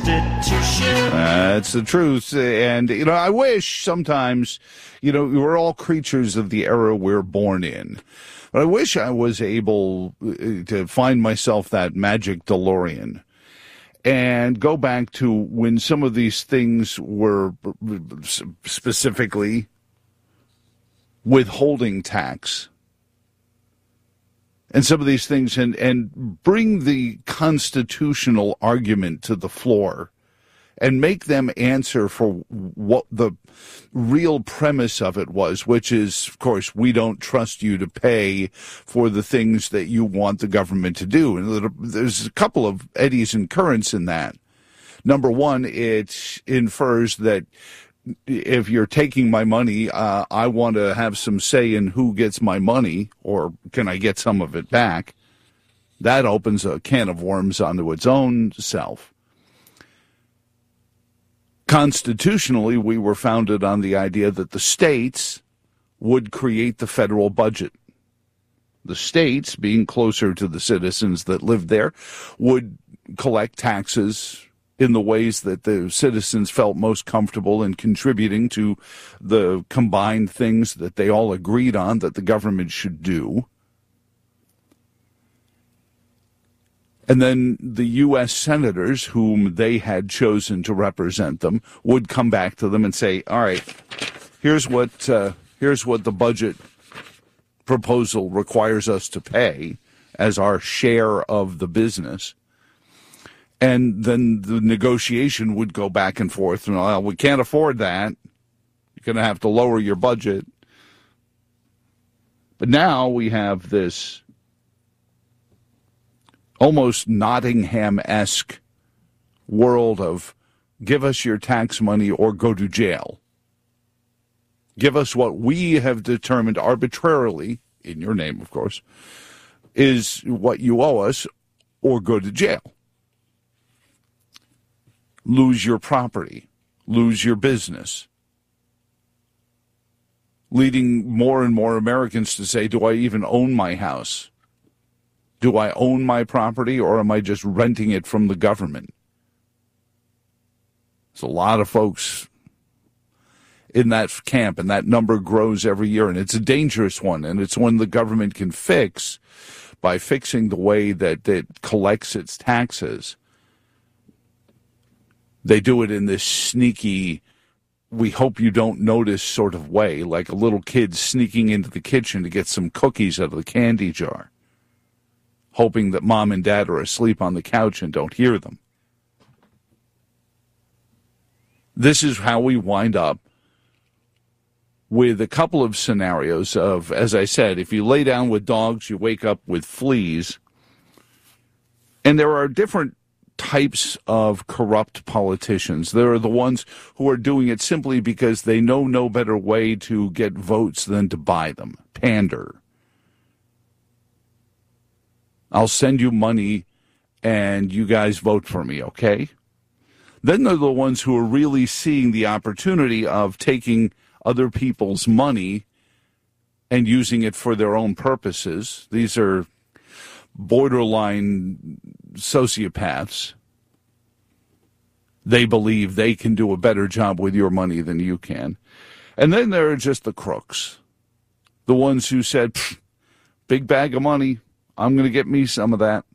Constitution. That's the truth. And, I wish sometimes, we're all creatures of the era we're born in. But I wish I was able to find myself that magic DeLorean and go back to when some of these things were specifically withholding tax and some of these things and bring the constitutional argument to the floor and make them answer for what the real premise of it was, which is, of course, we don't trust you to pay for the things that you want the government to do. And there's a couple of eddies and currents in that. Number one, it infers that if you're taking my money, I want to have some say in who gets my money, or can I get some of it back? That opens a can of worms onto its own self. Constitutionally, we were founded on the idea that the states would create the federal budget. The states, being closer to the citizens that lived there, would collect taxes in the ways that the citizens felt most comfortable in contributing to the combined things that they all agreed on that the government should do. And then the U.S. senators, whom they had chosen to represent them, would come back to them and say, all right, here's what the budget proposal requires us to pay as our share of the business. And then the negotiation would go back and forth. And, well, we can't afford that. You're going to have to lower your budget. But now we have this almost Nottingham-esque world of give us your tax money or go to jail. Give us what we have determined arbitrarily, in your name, of course, is what you owe us, or go to jail. Lose your property, lose your business. Leading more and more Americans to say, do I even own my house? Do I own my property, or am I just renting it from the government? There's a lot of folks in that camp, and that number grows every year, and it's a dangerous one, and it's one the government can fix by fixing the way that it collects its taxes. They do it in this sneaky, we hope you don't notice sort of way, like a little kid sneaking into the kitchen to get some cookies out of the candy jar, hoping that mom and dad are asleep on the couch and don't hear them. This is how we wind up with a couple of scenarios of, as I said, if you lay down with dogs, you wake up with fleas. And there are different types of corrupt politicians. There are the ones who are doing it simply because they know no better way to get votes than to buy them, pander. I'll send you money and you guys vote for me, okay? Then they're the ones who are really seeing the opportunity of taking other people's money and using it for their own purposes. These are borderline sociopaths. They believe they can do a better job with your money than you can. And then there are just the crooks, the ones who said, big bag of money, I'm going to get me some of that.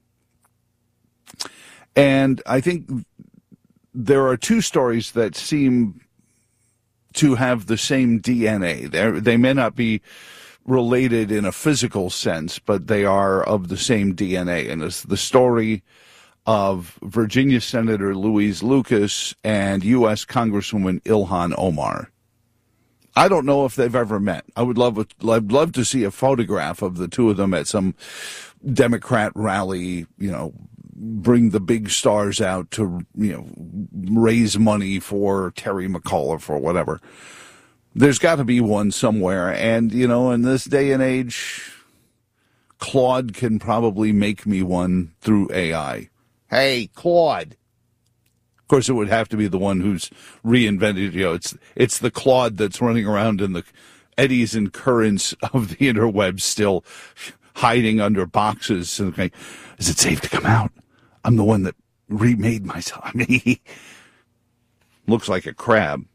And I think there are two stories that seem to have the same DNA. They may not be related in a physical sense, but they are of the same DNA. And it's the story of Virginia Senator Louise Lucas and U.S. Congresswoman Ilhan Omar. I don't know if they've ever met. I'd love to see a photograph of the two of them at some Democrat rally, bring the big stars out to, raise money for Terry McAuliffe or whatever. There's got to be one somewhere. And, in this day and age, Claude can probably make me one through AI. Hey, Claude. Of course, it would have to be the one who's reinvented, it's the Claude that's running around in the eddies and currents of the interwebs still hiding under boxes. Okay, is it safe to come out? I'm the one that remade myself. I mean, he looks like a crab.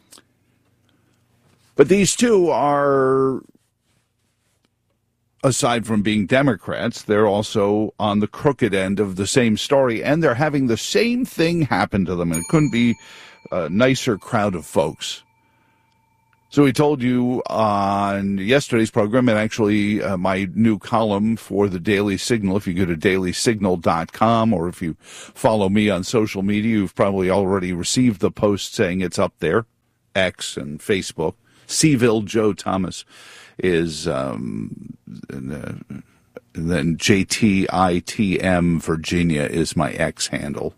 But these two are, aside from being Democrats, they're also on the crooked end of the same story, and they're having the same thing happen to them, and it couldn't be a nicer crowd of folks. So we told you on yesterday's program, and actually my new column for the Daily Signal, if you go to dailysignal.com, or if you follow me on social media, you've probably already received the post saying it's up there, X and Facebook. Seville Joe Thomas is, and then JTITM Virginia is my X handle.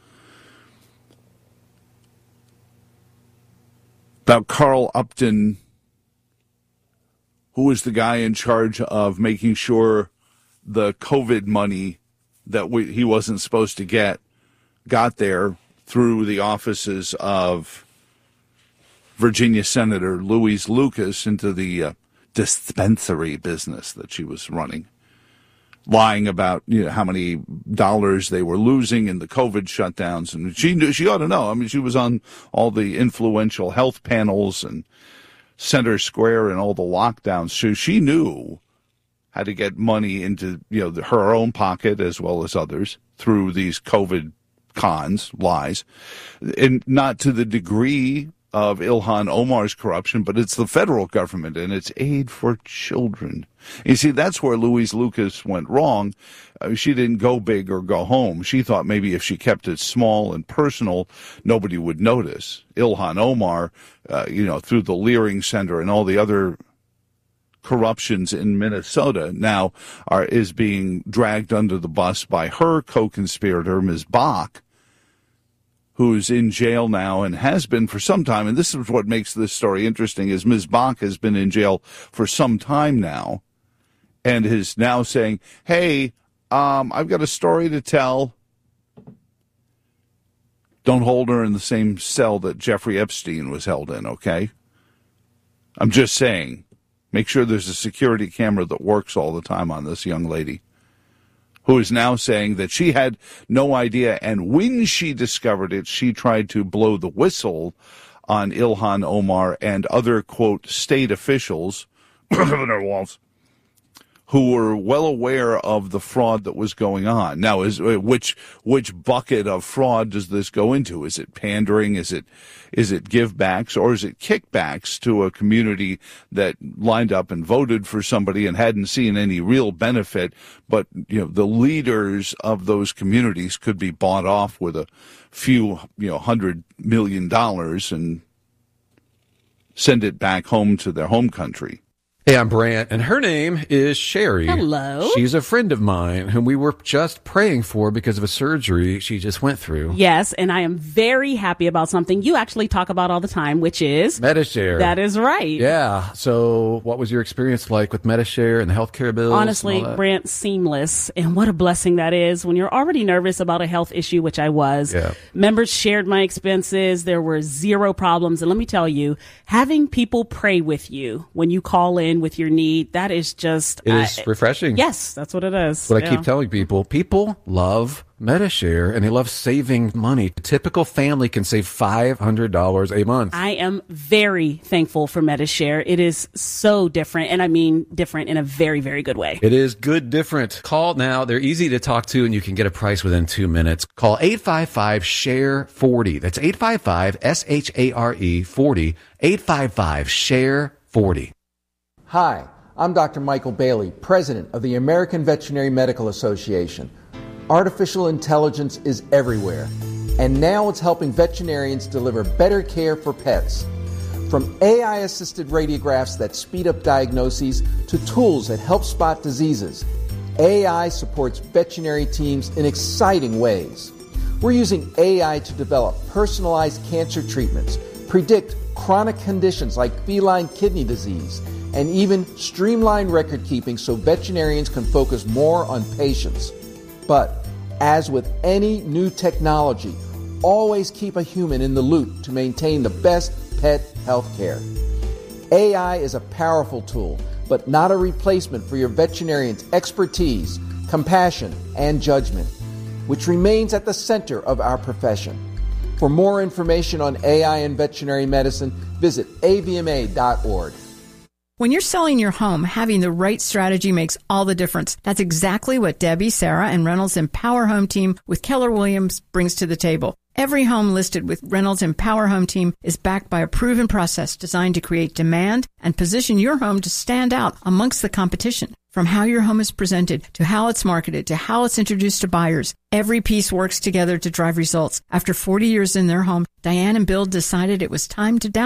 About Carl Upton, who was the guy in charge of making sure the COVID money that he wasn't supposed to get got there through the offices of Virginia Senator Louise Lucas into the dispensary business that she was running, lying about how many dollars they were losing in the COVID shutdowns. And she ought to know. I mean, she was on all the influential health panels and Center Square and all the lockdowns. So she knew how to get money into her own pocket as well as others through these COVID lies, and not to the degree of Ilhan Omar's corruption, but it's the federal government and it's aid for children. You see, that's where Louise Lucas went wrong. She didn't go big or go home. She thought maybe if she kept it small and personal, nobody would notice. Ilhan Omar, through the Leering Center and all the other corruptions in Minnesota now is being dragged under the bus by her co-conspirator, Ms. Bach, who's in jail now and has been for some time. And this is what makes this story interesting, is Ms. Bach has been in jail for some time now and is now saying, hey, I've got a story to tell. Don't hold her in the same cell that Jeffrey Epstein was held in, okay? I'm just saying, make sure there's a security camera that works all the time on this young lady, who is now saying that she had no idea, and when she discovered it, she tried to blow the whistle on Ilhan Omar and other, quote, state officials, Governor Walz, who were well aware of the fraud that was going on. Now, which bucket of fraud does this go into? Is it pandering? Is it givebacks, or is it kickbacks to a community that lined up and voted for somebody and hadn't seen any real benefit, but the leaders of those communities could be bought off with a few $100 million and send it back home to their home country? Hey, I'm Brant, and her name is Sherry. Hello. She's a friend of mine whom we were just praying for because of a surgery she just went through. Yes, and I am very happy about something you actually talk about all the time, which is Medi-Share. That is right. Yeah. So what was your experience like with Medi-Share and the healthcare bills? Honestly, Brant, seamless. And what a blessing that is when you're already nervous about a health issue, which I was. Yeah. Members shared my expenses. There were zero problems. And let me tell you, having people pray with you when you call in with your need, that is just... It is refreshing. Yes, that's what it is. What I keep telling people love Medi-Share, and they love saving money. A typical family can save $500 a month. I am very thankful for Medi-Share. It is so different, and I mean different in a very, very good way. It is good different. Call now. They're easy to talk to, and you can get a price within 2 minutes. Call 855-SHARE-40. That's 855-SHARE-40. 855-SHARE-40. Hi, I'm Dr. Michael Bailey, President of the American Veterinary Medical Association. Artificial intelligence is everywhere, and now it's helping veterinarians deliver better care for pets. From AI-assisted radiographs that speed up diagnoses to tools that help spot diseases, AI supports veterinary teams in exciting ways. We're using AI to develop personalized cancer treatments, predict chronic conditions like feline kidney disease, and even streamline record keeping so veterinarians can focus more on patients. But as with any new technology, always keep a human in the loop to maintain the best pet health care. AI is a powerful tool, but not a replacement for your veterinarian's expertise, compassion, and judgment. which remains at the center of our profession. For more information on AI in veterinary medicine, visit avma.org. When you're selling your home, having the right strategy makes all the difference. That's exactly what Debbie, Sarah, and Reynolds Empower Home Team with Keller Williams brings to the table. Every home listed with Reynolds Empower Home Team is backed by a proven process designed to create demand and position your home to stand out amongst the competition. From how your home is presented, to how it's marketed, to how it's introduced to buyers, every piece works together to drive results. After 40 years in their home, Diane and Bill decided it was time to